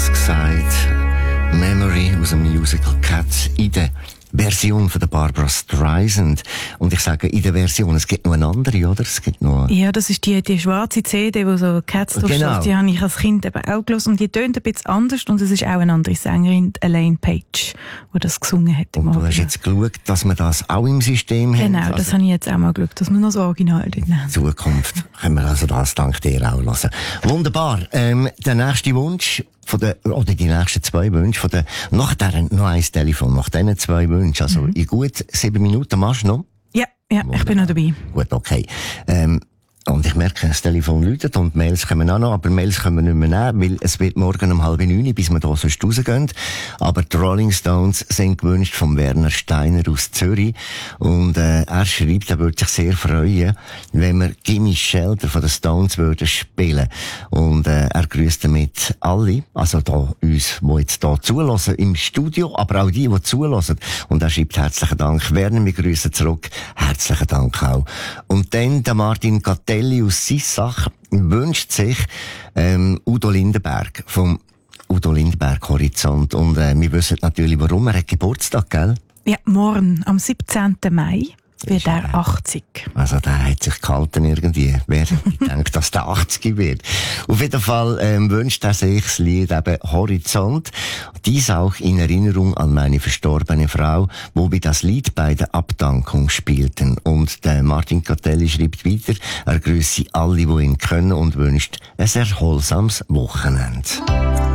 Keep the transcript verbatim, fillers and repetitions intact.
das gesagt. Memory aus dem Musical Cats in der Version von der Barbra Streisand. Und ich sage, in der Version, es gibt noch eine andere, oder? Es gibt noch... Ja, das ist die, die schwarze C D, wo so Cats drauf steht. Genau. Die habe ich als Kind eben auch gelesen. Und die tönt ein bisschen anders. Und es ist auch eine andere Sängerin, Elaine Page, die das gesungen hat. Und du hast jetzt geschaut, dass wir das auch im System haben. Genau, das also, habe ich jetzt auch mal geschaut, dass wir noch das Original drin haben. In Zukunft können wir also das dank dir auch hören. Wunderbar. Ähm, der nächste Wunsch von der, oder die nächsten zwei Wünsche von der, nach der, noch ein Telefon, nach diesen zwei Wünschen, also mhm. in gut sieben Minuten machst du noch? Ja, ja, Wunderbar. Ich bin noch dabei. Gut, okay. Ähm, Und ich merke, das Telefon läutet und Mails kommen auch noch, aber Mails können wir nicht mehr nehmen, weil es wird morgen um halb neun, bis wir da sonst rausgehen. Aber die Rolling Stones sind gewünscht von Werner Steiner aus Zürich. Und äh, er schreibt, er würde sich sehr freuen, wenn wir Gimme Shelter von den Stones würden spielen. Und äh, er grüßt damit alle, also da uns, die jetzt da zulassen im Studio, aber auch die, die zulassen. Und er schreibt herzlichen Dank. Werner, wir grüßen zurück. Herzlichen Dank auch. Und dann der Martin Gattell aus Sissach wünscht sich ähm, Udo Lindenberg vom Udo Lindenberg Horizont. Und äh, wir wissen natürlich, warum. Er hat Geburtstag, gell? Ja, morgen, am siebzehnten Mai, wird er achtzig. Also der hat sich gehalten irgendwie. Wer denkt, dass der achtzig wird? Auf jeden Fall ähm, wünscht er sich das Lied eben Horizont. Dies auch in Erinnerung an meine verstorbene Frau, wo wir das Lied bei der Abdankung spielten. Und der Martin Catelli schreibt weiter, er grüße alle, die ihn können und wünscht ein erholsames Wochenende.